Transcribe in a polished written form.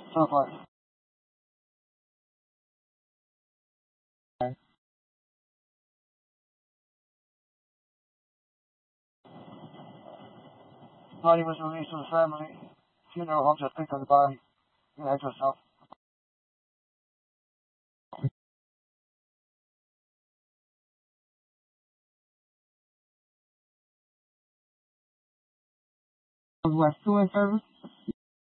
So far. Body was released to the family. Funeral home just picked up the body and head to the south. West 2 in service.